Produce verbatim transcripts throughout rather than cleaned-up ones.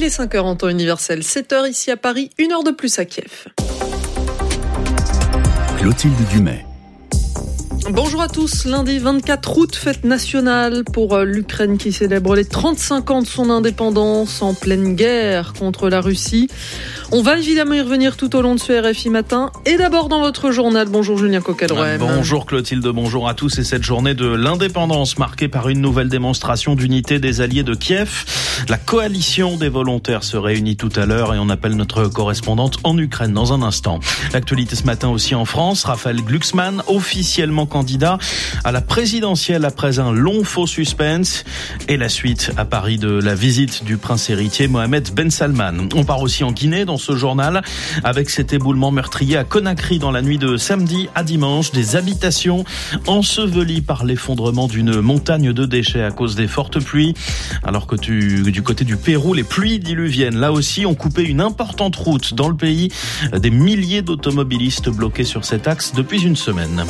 Il est cinq heures en temps universel, sept heures ici à Paris, une heure de plus à Kiev. Clotilde Dumais. Bonjour à tous, lundi vingt-quatre août, fête nationale pour l'Ukraine qui célèbre les trente-cinq ans de son indépendance en pleine guerre contre la Russie. On va évidemment y revenir tout au long de ce R F I Matin. Et d'abord dans votre journal, bonjour Julien Coquelrouem. Bonjour Clotilde, bonjour à tous. Et cette journée de l'indépendance marquée par une nouvelle démonstration d'unité des alliés de Kiev. La coalition des volontaires se réunit tout à l'heure et on appelle notre correspondante en Ukraine dans un instant. L'actualité ce matin aussi en France, Raphaël Glucksmann, officiellement candidat à la présidentielle après un long faux suspense. Et la suite à Paris de la visite du prince héritier Mohamed Ben Salman. On part aussi en Guinée dans ce journal avec cet éboulement meurtrier à Conakry dans la nuit de samedi à dimanche. Des habitations ensevelies par l'effondrement d'une montagne de déchets à cause des fortes pluies. Alors que tu, du côté du Pérou, les pluies diluviennes, là aussi, ont coupé une importante route dans le pays. Des milliers d'automobilistes bloqués sur cet axe depuis une semaine.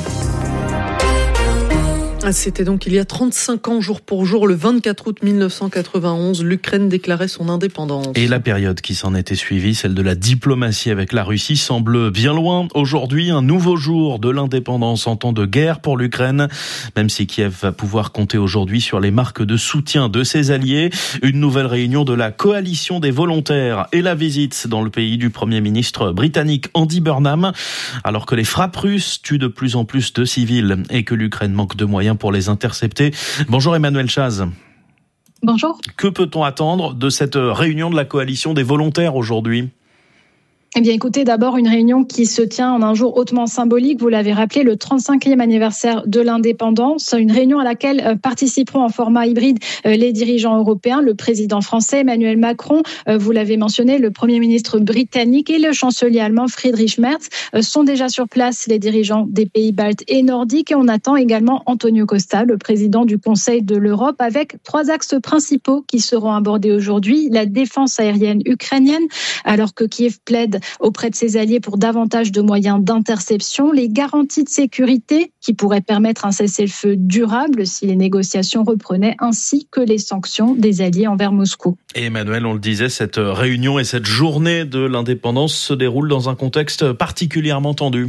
C'était donc il y a trente-cinq ans, jour pour jour, le vingt-quatre août mille neuf cent quatre-vingt-onze, l'Ukraine déclarait son indépendance. Et la période qui s'en était suivie, celle de la diplomatie avec la Russie, semble bien loin. Aujourd'hui, un nouveau jour de l'indépendance en temps de guerre pour l'Ukraine, même si Kiev va pouvoir compter aujourd'hui sur les marques de soutien de ses alliés. Une nouvelle réunion de la coalition des volontaires et la visite dans le pays du Premier ministre britannique Andy Burnham, alors que les frappes russes tuent de plus en plus de civils et que l'Ukraine manque de moyens pour les intercepter. Bonjour Emmanuel Chaz. Bonjour. Que peut-on attendre de cette réunion de la coalition des volontaires aujourd'hui ? Eh bien, écoutez, d'abord, une réunion qui se tient en un jour hautement symbolique. Vous l'avez rappelé, le trente-cinquième anniversaire de l'indépendance. Une réunion à laquelle participeront en format hybride les dirigeants européens, le président français Emmanuel Macron, vous l'avez mentionné, le premier ministre britannique et le chancelier allemand Friedrich Merz. Sont déjà sur place les dirigeants des pays baltes et nordiques. Et on attend également Antonio Costa, le président du Conseil de l'Europe, avec trois axes principaux qui seront abordés aujourd'hui. La défense aérienne ukrainienne, alors que Kiev plaide auprès de ses alliés pour davantage de moyens d'interception, les garanties de sécurité qui pourraient permettre un cessez-le-feu durable si les négociations reprenaient, ainsi que les sanctions des alliés envers Moscou. Et Emmanuel, on le disait, cette réunion et cette journée de l'indépendance se déroulent dans un contexte particulièrement tendu.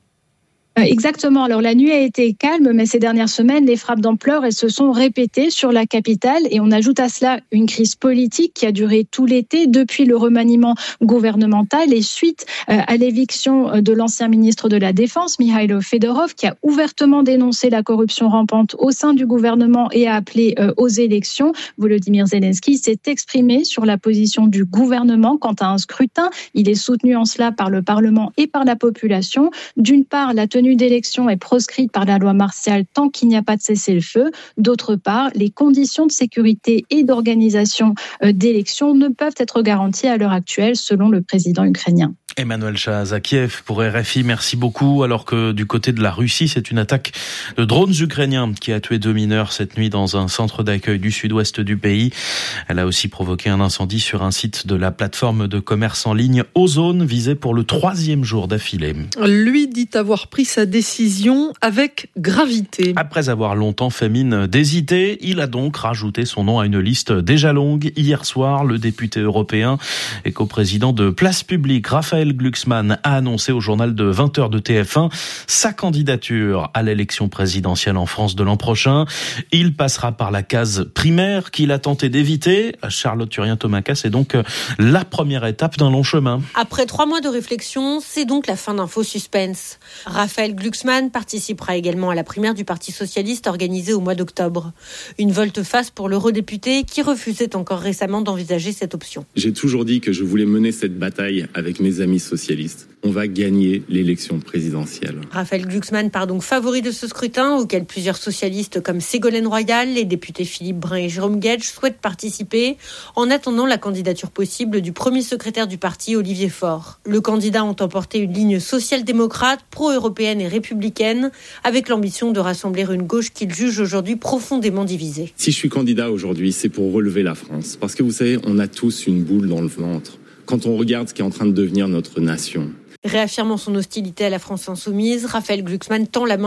Exactement. Alors la nuit a été calme, mais ces dernières semaines, les frappes d'ampleur, elles se sont répétées sur la capitale. Et on ajoute à cela une crise politique qui a duré tout l'été depuis le remaniement gouvernemental et suite à l'éviction de l'ancien ministre de la Défense, Mikhailo Fedorov, qui a ouvertement dénoncé la corruption rampante au sein du gouvernement et a appelé aux élections. Volodymyr Zelensky s'est exprimé sur la position du gouvernement quant à un scrutin. Il est soutenu en cela par le Parlement et par la population. D'une part, la tenue d'élection est proscrite par la loi martiale tant qu'il n'y a pas de cessez-le-feu. D'autre part, les conditions de sécurité et d'organisation d'élections ne peuvent être garanties à l'heure actuelle, selon le président ukrainien. Emmanuel Chaz à Kiev pour R F I, merci beaucoup. Alors que du côté de la Russie, c'est une attaque de drones ukrainiens qui a tué deux mineurs cette nuit dans un centre d'accueil du sud-ouest du pays. Elle a aussi provoqué un incendie sur un site de la plateforme de commerce en ligne Ozone, visé pour le troisième jour d'affilée. Lui dit avoir pris sa décision avec gravité. Après avoir longtemps fait mine d'hésiter, il a donc rajouté son nom à une liste déjà longue. Hier soir, le député européen et coprésident de Place Publique, Raphaël Glucksmann, a annoncé au journal de vingt heures de T F un sa candidature à l'élection présidentielle en France de l'an prochain. Il passera par la case primaire qu'il a tenté d'éviter. Charlotte Turien-Thomaca, c'est donc la première étape d'un long chemin. Après trois mois de réflexion, c'est donc la fin d'un faux suspense. Raphaël Glucksmann participera également à la primaire du Parti socialiste organisée au mois d'octobre. Une volte-face pour l'eurodéputé qui refusait encore récemment d'envisager cette option. J'ai toujours dit que je voulais mener cette bataille avec mes amis socialistes. On va gagner l'élection présidentielle. Raphaël Glucksmann part donc favori de ce scrutin auquel plusieurs socialistes comme Ségolène Royal, les députés Philippe Brun et Jérôme Guedj souhaitent participer en attendant la candidature possible du premier secrétaire du parti, Olivier Faure. Le candidat entend porter une ligne social-démocrate, pro-européenne et républicaine, avec l'ambition de rassembler une gauche qu'il juge aujourd'hui profondément divisée. Si je suis candidat aujourd'hui, c'est pour relever la France. Parce que vous savez, on a tous une boule dans le ventre quand on regarde ce qui est en train de devenir notre nation. Réaffirmant son hostilité à la France insoumise, Raphaël Glucksmann tend la main